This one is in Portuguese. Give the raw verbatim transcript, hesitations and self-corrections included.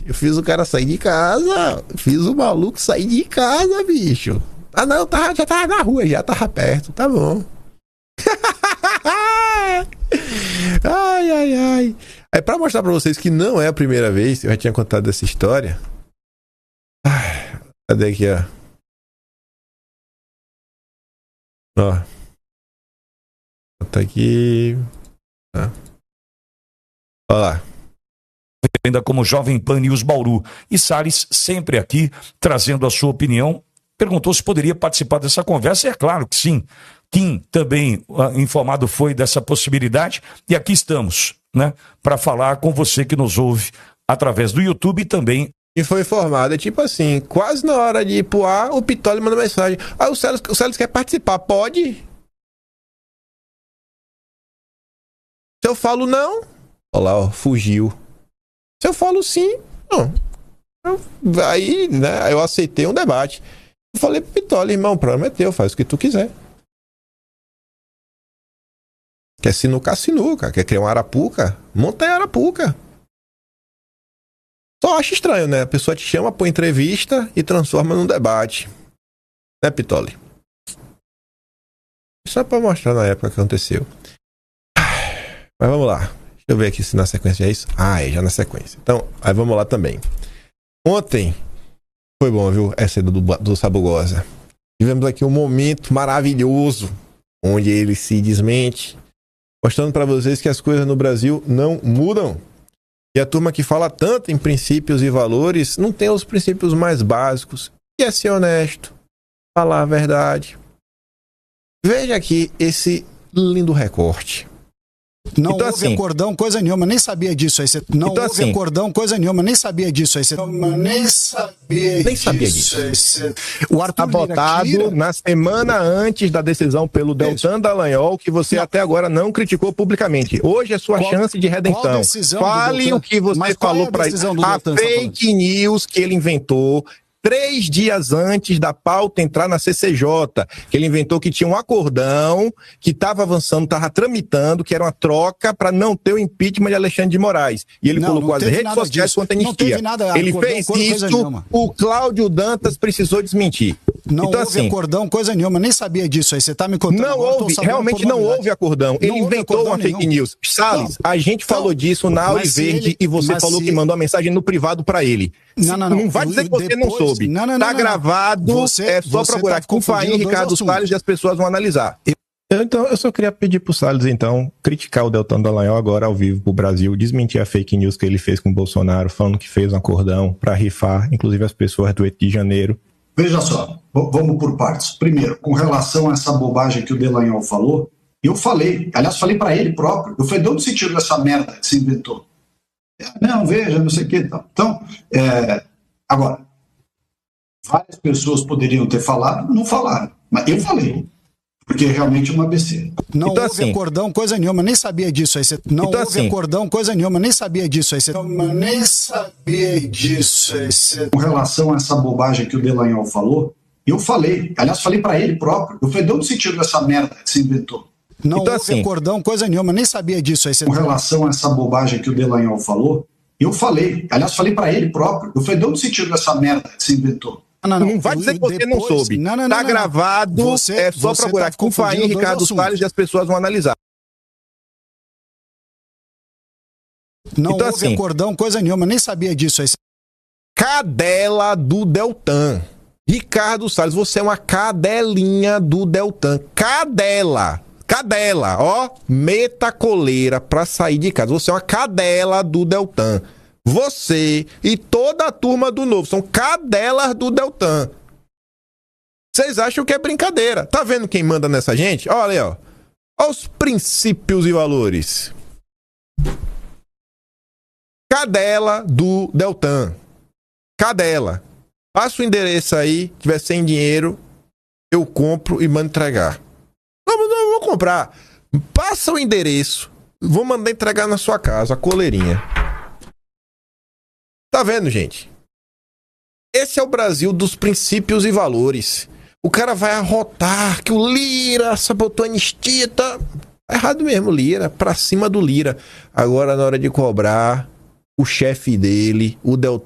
Eu fiz o cara sair de casa. Fiz o maluco sair de casa, bicho. Ah, não, tava, já tava na rua, já tava perto. Tá bom. Ai, ai, ai. É pra mostrar pra vocês que não é a primeira vez. Eu já tinha contado essa história. Ai, cadê aqui, ó? Ó. Tá aqui. Tá. Olha lá. Ainda como Jovem Pan News Bauru. E Salles sempre aqui, trazendo a sua opinião. Perguntou se poderia participar dessa conversa. E é claro que sim. Kim também uh, informado foi dessa possibilidade. E aqui estamos, né? Para falar com você que nos ouve através do YouTube e também. E foi informado, é tipo assim, quase na hora de ir pro ar, o Pitoli manda mensagem. Ah, o Salles, o Salles quer participar, pode? Se eu falo não, olha lá, ó, fugiu. Se eu falo sim, não. Eu, aí, né, eu aceitei um debate. Eu falei pro Pitoli, irmão, o programa é teu, faz o que tu quiser. Quer sinucar, sinuca. Quer criar uma arapuca? Monta em arapuca. Só acho estranho, né? A pessoa te chama pra entrevista e transforma num debate. Né, Pitoli? Só pra mostrar na época que aconteceu. Mas vamos lá. Deixa eu ver aqui se na sequência é isso. Ah, é já na sequência. Então, aí vamos lá também. Ontem foi bom, viu? Essa do, do Sabugosa. Tivemos aqui um momento maravilhoso onde ele se desmente, mostrando para vocês que as coisas no Brasil não mudam. E a turma que fala tanto em princípios e valores não tem os princípios mais básicos, que é ser honesto, falar a verdade. Veja aqui esse lindo recorte. Não então, houve assim, acordão, coisa nenhuma, nem sabia disso aí. Você... Não então, houve assim, acordão, coisa nenhuma, nem sabia disso aí. Você... Não, nem sabia nem sabia disso. disso. O Arthur Sabotado Lira... na semana antes da decisão pelo Deltan Dallagnol, que você não. até agora não criticou publicamente. Hoje é sua qual, chance de redenção. Fale o que você falou para ele. A fake news que ele inventou três dias antes da pauta entrar na C C J, que ele inventou que tinha um acordão, que estava avançando, estava tramitando, que era uma troca para não ter o impeachment de Alexandre de Moraes. E ele não, colocou não as redes sociais contra a anistia. Nada, ele acordão, fez isso, o Cláudio Dantas precisou desmentir. Não então, houve assim, acordão, coisa nenhuma, nem sabia disso aí. Você está me contando. Não agora, houve, realmente não houve acordão. Não ele inventou uma fake nenhum. news. Salles, não. a gente então, falou disso na Auri Verde ele, e você falou que mandou uma mensagem no privado para ele. Não, não, não. Não vai dizer que você Depois, não soube. Não, não, tá não, não. gravado, você, é só procurar tá com Faim e Ricardo Salles e as pessoas vão analisar. Eu, então, eu só queria pedir pro Salles, então, criticar o Deltan Dallagnol agora ao vivo pro Brasil, desmentir a fake news que ele fez com o Bolsonaro, falando que fez um acordão para rifar, inclusive as pessoas do oito de janeiro. Veja só, vamos por partes. Primeiro, com relação a essa bobagem que o Dallagnol falou, eu falei, aliás, falei para ele próprio, eu falei, de onde você tirou essa merda que você inventou? Não, veja, não sei o que. Então, é, agora, várias pessoas poderiam ter falado, não falaram, mas eu falei, porque é realmente uma besteira. Não então, houve assim, acordão, coisa nenhuma, nem sabia disso aí. Você... Não então, houve assim, acordão, coisa nenhuma, nem sabia disso aí. Você... Não, nem sabia disso aí. Você... Com relação a essa bobagem que o Dallagnol falou, eu falei, aliás, falei para ele próprio, eu falei, de onde você tirou essa merda que você inventou? Não então, houve assim, acordão, coisa nenhuma, nem sabia disso aí. Você... Com relação a essa bobagem que o Dallagnol falou, eu falei, aliás, falei para ele próprio, eu falei, de onde você tirou essa merda que você inventou? Não, não, não vai dizer que você depois, não soube. Não, não, tá não, não. gravado, você, é só procurar tá com Faim e Ricardo Salles e as pessoas vão analisar. Não então, houve assim, acordão, coisa nenhuma, nem sabia disso aí. Cadela do Deltan. Ricardo Salles, você é uma cadelinha do Deltan. Cadela. Cadela, ó. Meta coleira pra sair de casa. Você é uma cadela do Deltan. Você e toda a turma do Novo são cadelas do Deltan. Vocês acham que é brincadeira. Tá vendo quem manda nessa gente? Olha aí, ó. Olha os princípios e valores. Cadela do Deltan. Cadela. Passa o endereço aí, tiver sem dinheiro, eu compro e mando entregar. Não, não, não vou comprar. Passa o endereço, vou mandar entregar na sua casa, a coleirinha. Tá vendo, gente? Esse é o Brasil dos princípios e valores. O cara vai arrotar que o Lira sabotou a anistia, tá errado mesmo, Lira, pra cima do Lira. Agora, na hora de cobrar, o chefe dele, o Deltan,